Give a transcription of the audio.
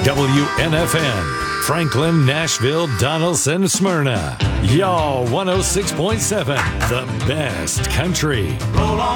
WNFN, Franklin, Nashville, Donaldson, Smyrna. Y'all 106.7, the best country. Roll on.